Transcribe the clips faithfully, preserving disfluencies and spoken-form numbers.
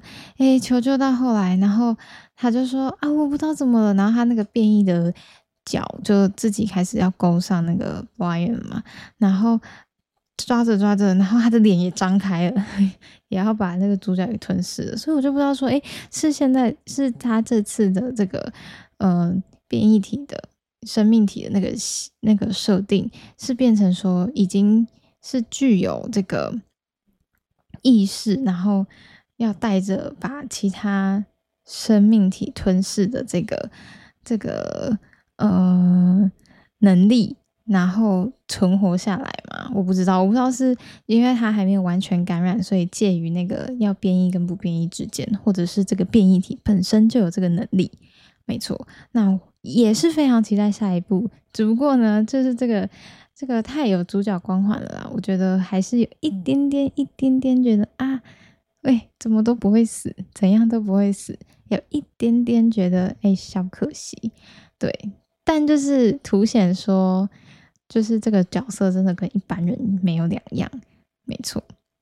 诶，求救到后来，然后他就说啊，我不知道怎么了，然后他那个变异的脚就自己开始要勾上那个 Brian 嘛，然后抓着抓着，然后他的脸也张开了，也要把那个主角给吞噬了。所以我就不知道说，诶，是现在是他这次的这个呃变异体的生命体的那个那个设定，是变成说已经是具有这个意识，然后要带着把其他生命体吞噬的这个这个呃能力，然后存活下来嘛？我不知道，我不知道是因为它还没有完全感染，所以介于那个要变异跟不变异之间，或者是这个变异体本身就有这个能力。没错，那也是非常期待下一部。只不过呢，就是这个这个太有主角光环了啦，我觉得还是有一点点一点点觉得啊，喂，怎么都不会死，怎样都不会死，有一点点觉得哎、欸、小可惜。对，但就是凸显说，就是这个角色真的跟一般人没有两样。没错。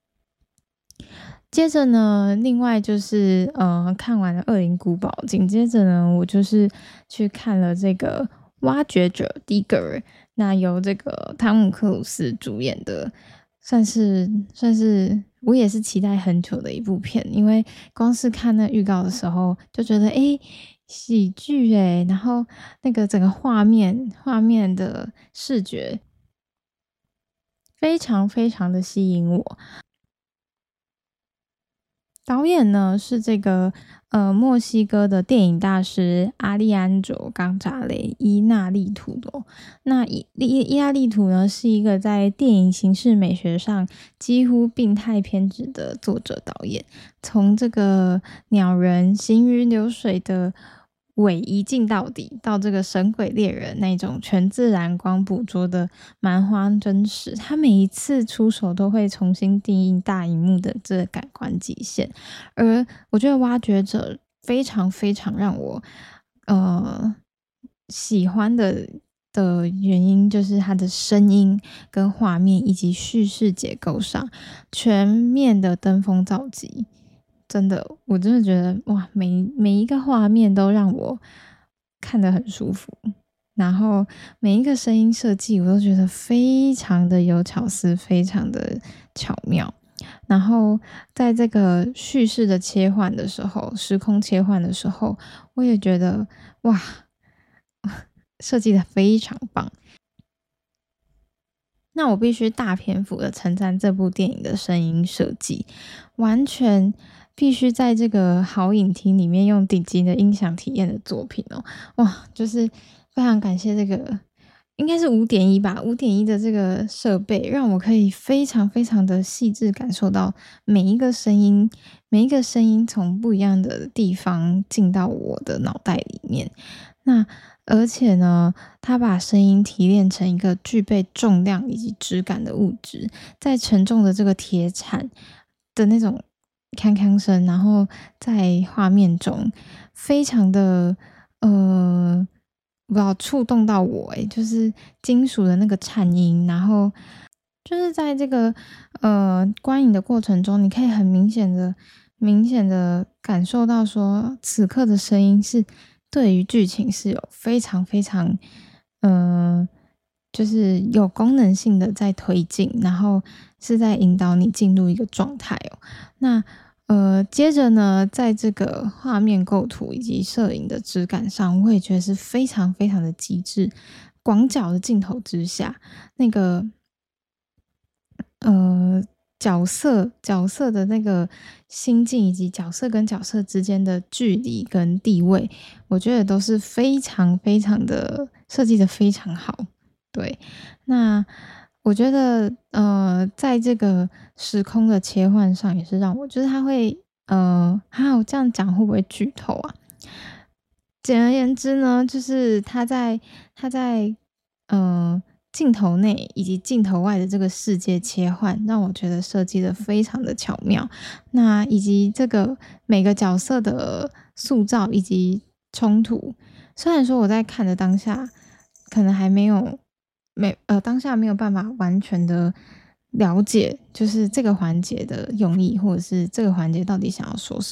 接着呢，另外就是呃，看完了《恶灵古堡》，紧接着呢，我就是去看了这个《挖掘者 Digger》，那由这个汤姆克鲁斯主演的，算是算是我也是期待很久的一部片，因为光是看那预告的时候就觉得，诶，喜剧诶，然后那个整个画面画面的视觉非常非常的吸引我。导演呢是这个呃墨西哥的电影大师阿利安卓·冈扎雷伊纳利图罗。那伊伊伊纳利图呢是一个在电影形式美学上几乎病态偏执的作者导演，从这个鸟人行云流水的尾一镜到底，到这个神鬼猎人那种全自然光捕捉的蛮荒真实，他每一次出手都会重新定义大荧幕的这个感官极限。而我觉得挖掘者非常非常让我呃喜欢的的原因，就是它的声音跟画面以及叙事结构上全面的登峰造极。真的，我真的觉得哇，每每一个画面都让我看得很舒服，然后每一个声音设计我都觉得非常的有巧思，非常的巧妙。然后在这个叙事的切换的时候，时空切换的时候，我也觉得哇，设计的非常棒。那我必须大篇幅的称赞这部电影的声音设计，完全必须在这个好影厅里面用顶级的音响体验的作品哦。哇，就是非常感谢这个应该是五点一吧五点一的这个设备，让我可以非常非常的细致感受到每一个声音每一个声音从不一样的地方进到我的脑袋里面。那而且呢，它把声音提炼成一个具备重量以及质感的物质，在沉重的这个铁铲的那种锵锵声，然后在画面中非常的呃，不知道触动到我诶，就是金属的那个颤音，然后就是在这个呃观影的过程中，你可以很明显的明显的感受到说，此刻的声音是对于剧情是有非常非常，嗯、呃就是有功能性的在推进，然后是在引导你进入一个状态哦。那呃，接着呢，在这个画面构图以及摄影的质感上，我也觉得是非常非常的极致。广角的镜头之下，那个呃，角色角色的那个心境，以及角色跟角色之间的距离跟地位，我觉得都是非常非常的设计的非常好。对，那我觉得呃，在这个时空的切换上，也是让我就是他会呃，哈，我这样讲会不会剧透啊？简而言之呢，就是他在他在呃镜头内以及镜头外的这个世界切换，让我觉得设计的非常的巧妙。那以及这个每个角色的塑造以及冲突，虽然说我在看的当下，可能还没有没呃当下没有办法完全的了解，就是这个环节的用意，或者是这个环节到底想要说什么。